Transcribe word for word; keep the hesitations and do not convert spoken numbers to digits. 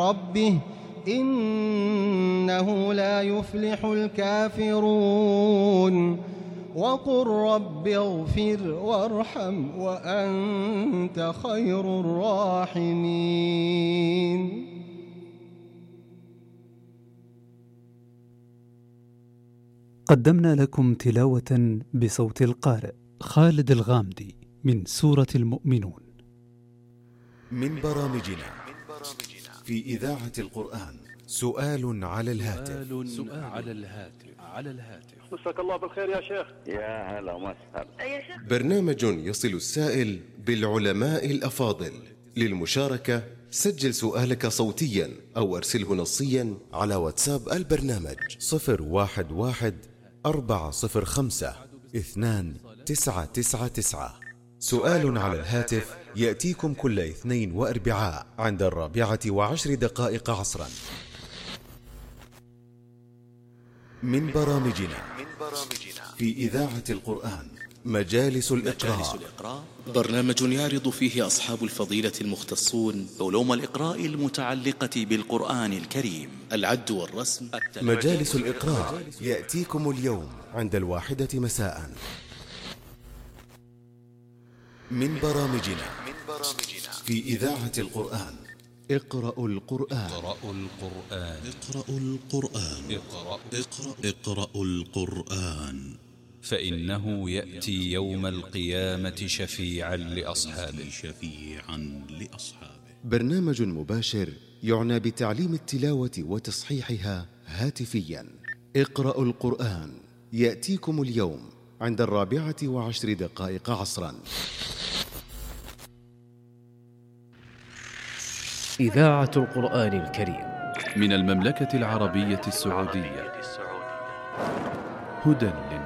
ربه إنه لا يفلح الكافرون وقل رب اغفر وارحم وأنت خير الراحمين. قدمنا لكم تلاوة بصوت القارئ خالد الغامدي من سورة المؤمنون. من برامجنا في إذاعة القرآن سؤال على الهاتف. سؤال على الهاتف على الهاتف. مساك الله بالخير يا شيخ. يا هلا وسهلا. برنامج يصل السائل بالعلماء الأفاضل. للمشاركة سجل سؤالك صوتيا أو أرسله نصيا على واتساب البرنامج صفر واحد واحد أربعة صفر خمسة اثنان تسعة تسعة تسعة. سؤال على الهاتف يأتيكم كل اثنين وأربعاء عند الرابعة وعشر دقائق عصرا. من برامجنا في إذاعة القرآن مجالس الإقراء، برنامج يعرض فيه أصحاب الفضيلة المختصون علوم الإقراء المتعلقة بالقرآن الكريم، العد والرسم. مجالس الإقراء يأتيكم اليوم عند الواحدة مساء. من برامجنا في إذاعة القرآن اقرأوا القرآن. اقرأوا القرآن. اقرأوا القرآن. اقرأ اقرأ اقرأوا القرآن فإنه يأتي يوم القيامة شفيعا لأصحابه. شفيعا لأصحابه. برنامج مباشر يعنى بتعليم التلاوة وتصحيحها هاتفيا. اقرأوا القرآن يأتيكم اليوم عند الرابعة وعشر دقائق عصرا. إذاعة القرآن الكريم من المملكة العربية السعودية. هدى